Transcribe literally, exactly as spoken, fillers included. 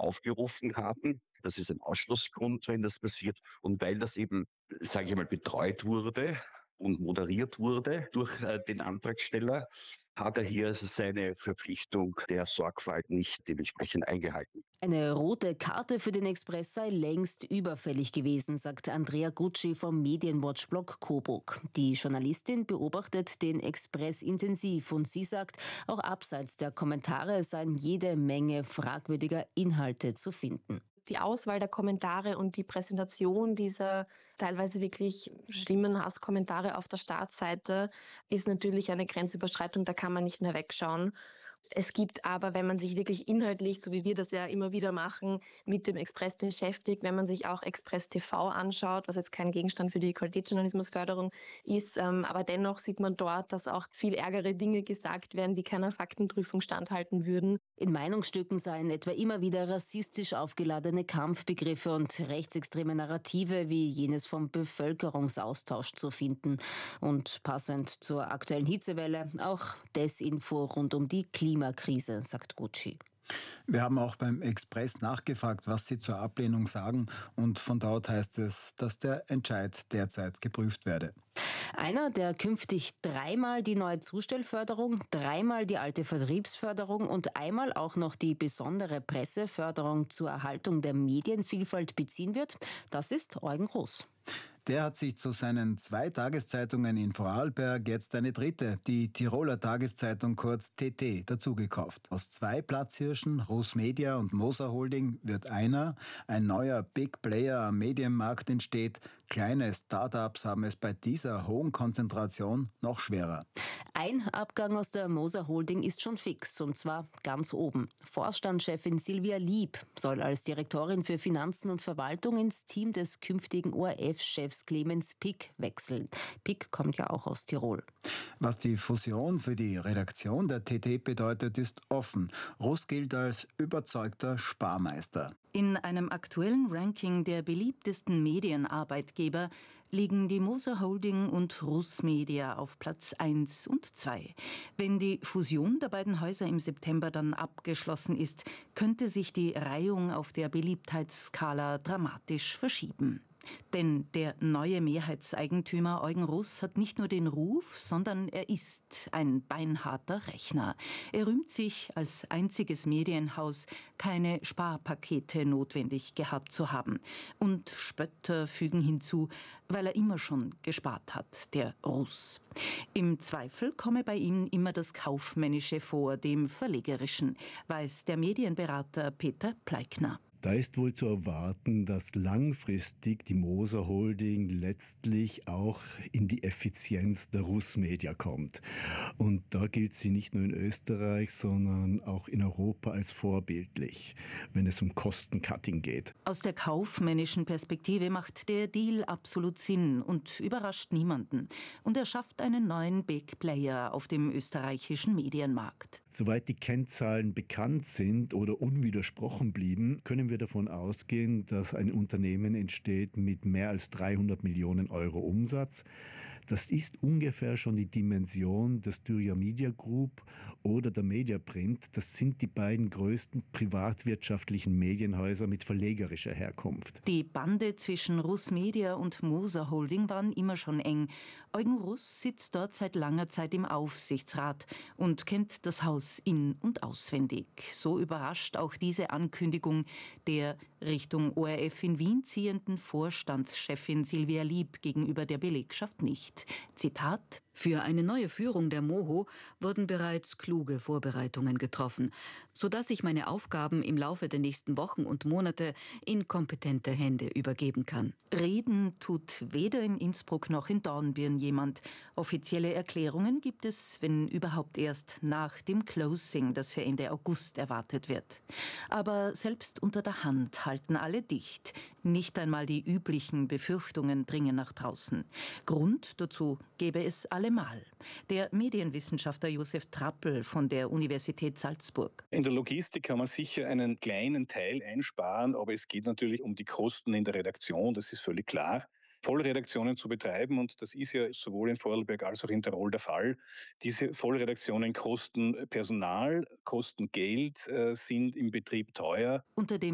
aufgerufen haben. Das ist ein Ausschlussgrund, wenn das passiert. Und weil das eben, sage ich mal, betreut wurde und moderiert wurde durch äh, den Antragsteller, hat er hier also seine Verpflichtung der Sorgfalt nicht dementsprechend eingehalten. Eine rote Karte für den Express sei längst überfällig gewesen, sagt Andrea Gucci vom Medienwatch-Blog Coburg. Die Journalistin beobachtet den Express intensiv und sie sagt, auch abseits der Kommentare seien jede Menge fragwürdiger Inhalte zu finden. Die Auswahl der Kommentare und die Präsentation dieser teilweise wirklich schlimmen Hasskommentare auf der Startseite ist natürlich eine Grenzüberschreitung, da kann man nicht mehr wegschauen. Es gibt aber, wenn man sich wirklich inhaltlich, so wie wir das ja immer wieder machen, mit dem Express beschäftigt, wenn man sich auch Express T V anschaut, was jetzt kein Gegenstand für die Qualitätsjournalismusförderung ist, ähm, aber dennoch sieht man dort, dass auch viel ärgere Dinge gesagt werden, die keiner Faktenprüfung standhalten würden. In Meinungsstücken seien etwa immer wieder rassistisch aufgeladene Kampfbegriffe und rechtsextreme Narrative wie jenes vom Bevölkerungsaustausch zu finden. Und passend zur aktuellen Hitzewelle auch Desinfo rund um die Klimakrise, sagt Gucci. Wir haben auch beim Express nachgefragt, was sie zur Ablehnung sagen. Und von dort heißt es, dass der Entscheid derzeit geprüft werde. Einer, der künftig dreimal die neue Zustellförderung, dreimal die alte Vertriebsförderung und einmal auch noch die besondere Presseförderung zur Erhaltung der Medienvielfalt beziehen wird, das ist Eugen Roos. Der hat sich zu seinen zwei Tageszeitungen in Vorarlberg jetzt eine dritte, die Tiroler Tageszeitung kurz T T, dazugekauft. Aus zwei Platzhirschen, Roos Media und Moser Holding, wird einer. Ein neuer Big Player am Medienmarkt entsteht. Kleine Start-ups haben es bei dieser hohen Konzentration noch schwerer. Ein Abgang aus der Moser Holding ist schon fix, und zwar ganz oben. Vorstandschefin Silvia Lieb soll als Direktorin für Finanzen und Verwaltung ins Team des künftigen O R F-Chefs Clemens Pick wechseln. Pick kommt ja auch aus Tirol. Was die Fusion für die Redaktion der T T bedeutet, ist offen. Roos gilt als überzeugter Sparmeister. In einem aktuellen Ranking der beliebtesten Medienarbeitgeber liegen die Moser Holding und Roos Media auf Platz eins und zwei. Wenn die Fusion der beiden Häuser im September dann abgeschlossen ist, könnte sich die Reihung auf der Beliebtheitsskala dramatisch verschieben. Denn der neue Mehrheitseigentümer Eugen Roos hat nicht nur den Ruf, sondern er ist ein beinharter Rechner. Er rühmt sich, als einziges Medienhaus keine Sparpakete notwendig gehabt zu haben. Und Spötter fügen hinzu, weil er immer schon gespart hat, der Roos. Im Zweifel komme bei ihm immer das Kaufmännische vor dem Verlegerischen, weiß der Medienberater Peter Pleikner. Da ist wohl zu erwarten, dass langfristig die Moser Holding letztlich auch in die Effizienz der Roos Media kommt. Und da gilt sie nicht nur in Österreich, sondern auch in Europa als vorbildlich, wenn es um Kostencutting geht. Aus der kaufmännischen Perspektive macht der Deal absolut Sinn und überrascht niemanden. Und er schafft einen neuen Big Player auf dem österreichischen Medienmarkt. Soweit die Kennzahlen bekannt sind oder unwidersprochen blieben, können wir davon ausgehen, dass ein Unternehmen entsteht mit mehr als dreihundert Millionen Euro Umsatz. Das ist ungefähr schon die Dimension des Styria Media Group oder der Mediaprint. Das sind die beiden größten privatwirtschaftlichen Medienhäuser mit verlegerischer Herkunft. Die Bande zwischen Roos Media und Moser Holding waren immer schon eng. Eugen Roos sitzt dort seit langer Zeit im Aufsichtsrat und kennt das Haus in- und auswendig. So überrascht auch diese Ankündigung der Richtung O R F in Wien ziehenden Vorstandschefin Silvia Lieb gegenüber der Belegschaft nicht. Zitat: Für eine neue Führung der Moho wurden bereits kluge Vorbereitungen getroffen, sodass ich meine Aufgaben im Laufe der nächsten Wochen und Monate in kompetente Hände übergeben kann. Reden tut weder in Innsbruck noch in Dornbirn jemand. Offizielle Erklärungen gibt es, wenn überhaupt, erst nach dem Closing, das für Ende August erwartet wird. Aber selbst unter der Hand halten alle dicht. Nicht einmal die üblichen Befürchtungen dringen nach draußen. Grund dazu gäbe es allemal. Der Medienwissenschaftler Josef Trappel von der Universität Salzburg. In der Logistik kann man sicher einen kleinen Teil einsparen, aber es geht natürlich um die Kosten in der Redaktion, das ist völlig klar. Vollredaktionen zu betreiben, und das ist ja sowohl in Vorarlberg als auch in Tirol der Fall. Diese Vollredaktionen kosten Personal, kosten Geld, äh, sind im Betrieb teuer. Unter dem